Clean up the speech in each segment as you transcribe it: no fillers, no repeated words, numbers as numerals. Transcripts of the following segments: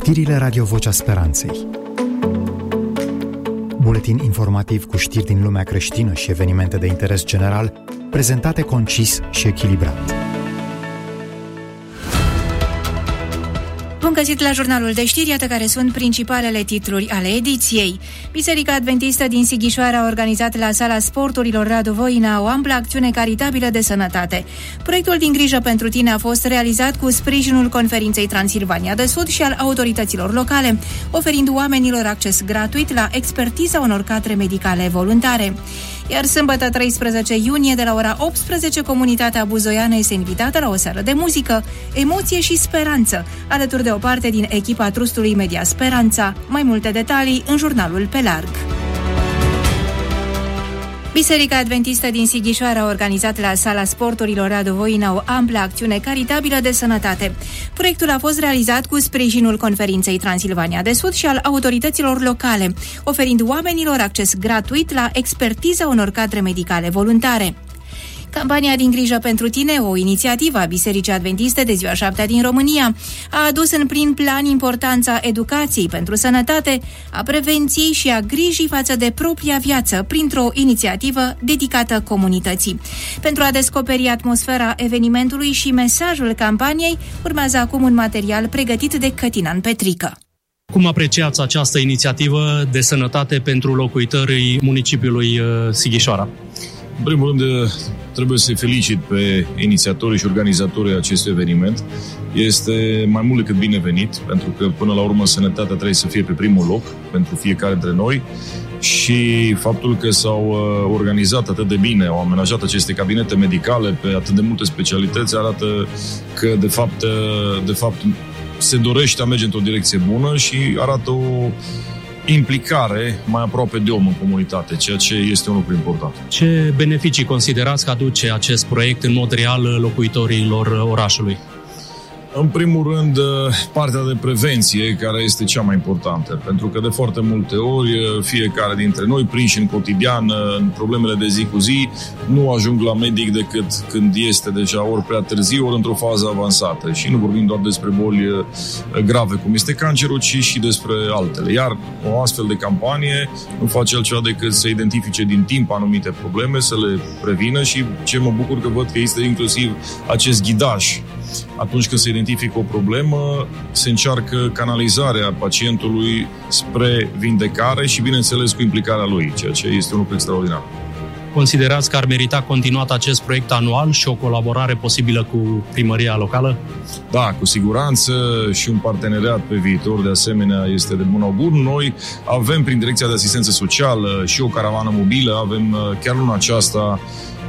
Știrile Radio Vocea Speranței. Buletin informativ cu știri din lumea creștină și evenimente de interes general, prezentate concis și echilibrat. Bun găsit la jurnalul de știri, iată care sunt principalele titluri ale ediției. Biserica Adventistă din Sighișoara a organizat la Sala Sporturilor Radu Voina o amplă acțiune caritabilă de sănătate. Proiectul Din grijă pentru tine a fost realizat cu sprijinul Conferinței Transilvania de Sud și al autorităților locale, oferind oamenilor acces gratuit la expertiza unor cadre medicale voluntare. Iar sâmbătă 13 iunie, de la ora 18, comunitatea buzoiană este invitată la o seară de muzică, emoție și speranță, alături de o parte din echipa trustului Media Speranța. Mai multe detalii în jurnalul Pe Larg. Biserica Adventistă din Sighișoara a organizat la Sala Sporturilor Radu Voina o amplă acțiune caritabilă de sănătate. Proiectul a fost realizat cu sprijinul Conferinței Transilvania de Sud și al autorităților locale, oferind oamenilor acces gratuit la expertiza unor cadre medicale voluntare. Campania Din grijă pentru tine, o inițiativă a Bisericii Adventiste de Ziua 7 din România, a adus în prim plan importanța educației pentru sănătate, a prevenției și a grijii față de propria viață printr-o inițiativă dedicată comunității. Pentru a descoperi atmosfera evenimentului și mesajul campaniei, urmează acum un material pregătit de Cătinan Petrică. Cum apreciați această inițiativă de sănătate pentru locuitorii municipiului Sighișoara? În primul rând, trebuie să-i felicit pe inițiatorii și organizatorii acestui eveniment. Este mai mult decât binevenit, pentru că până la urmă sănătatea trebuie să fie pe primul loc pentru fiecare dintre noi și faptul că s-au organizat atât de bine, au amenajat aceste cabinete medicale pe atât de multe specialități, arată că de fapt se dorește a merge într-o direcție bună și arată o implicare mai aproape de om în comunitate, ceea ce este un lucru important. Ce beneficii considerați că aduce acest proiect în mod real locuitorilor orașului? În primul rând, partea de prevenție, care este cea mai importantă, pentru că de foarte multe ori fiecare dintre noi, prinși în cotidian, în problemele de zi cu zi, nu ajung la medic decât când este deja ori prea târziu, ori într-o fază avansată. Și nu vorbim doar despre boli grave, cum este cancerul, ci și despre altele. Iar o astfel de campanie nu face altceva decât să identifice din timp anumite probleme, să le prevină și ce mă bucur că văd că este inclusiv acest ghidaj. Atunci când se identifică o problemă, se încearcă canalizarea pacientului spre vindecare și, bineînțeles, cu implicarea lui, ceea ce este un lucru extraordinar. Considerați că ar merita continuat acest proiect anual și o colaborare posibilă cu primăria locală? Da, cu siguranță, și un parteneriat pe viitor de asemenea este de bun augur. Noi avem prin Direcția de Asistență Socială și o caravană mobilă, avem chiar luna aceasta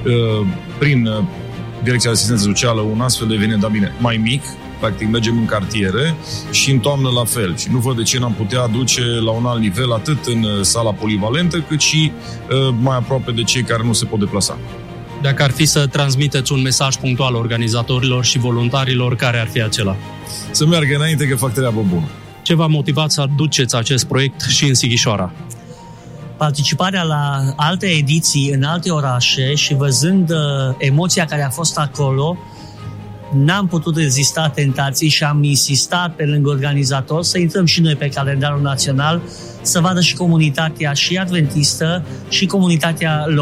prin Direcția de Asistență Socială un astfel de eveniment, dar bine, mai mic, practic mergem în cartiere și în toamnă la fel. Și nu văd de ce n-am putea aduce la un alt nivel atât în sala polivalentă, cât și mai aproape de cei care nu se pot deplasa. Dacă ar fi să transmiteți un mesaj punctual organizatorilor și voluntarilor, care ar fi acela? Să meargă înainte, că fac treabă bună. Ce v-a motivat să aduceți acest proiect și în Sighișoara? Participarea la alte ediții în alte orașe și văzând emoția care a fost acolo, n-am putut rezista tentației și am insistat pe lângă organizator să intrăm și noi pe calendarul național, să vadă și comunitatea și adventistă și comunitatea locală.